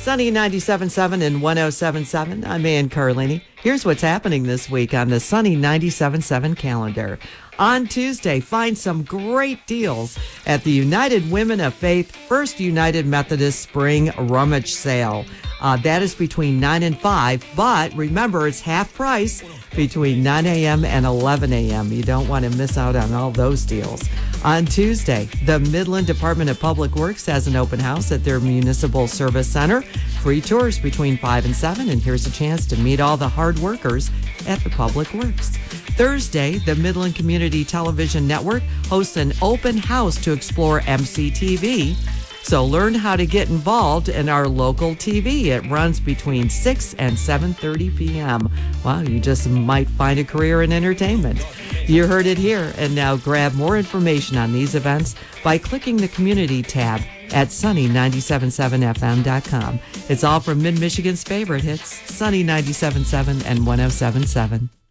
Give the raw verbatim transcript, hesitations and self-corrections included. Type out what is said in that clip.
Sunny ninety-seven point seven and one oh seven point seven. I'm Ann Carlini. Here's what's happening this week on the Sunny ninety-seven point seven calendar. On Tuesday, find some great deals at the United Women of Faith First United Methodist Spring Rummage Sale. Uh, that is between nine and five, but remember, it's half price between nine a.m. and eleven a.m. You don't want to miss out on all those deals. On Tuesday, the Midland Department of Public Works has an open house at their Municipal Service Center. Free tours between five and seven, and here's a chance to meet all the hard workers at the Public Works. Thursday, the Midland Community Television Network hosts an open house to explore M C T V. So learn how to get involved in our local T V. It runs between six and seven thirty p.m. Wow, you just might find a career in entertainment. You heard it here, and now grab more information on these events by clicking the Community tab at sunny nine seven seven f m dot com. It's all from Mid-Michigan's favorite hits, Sunny ninety-seven point seven and one oh seven point seven.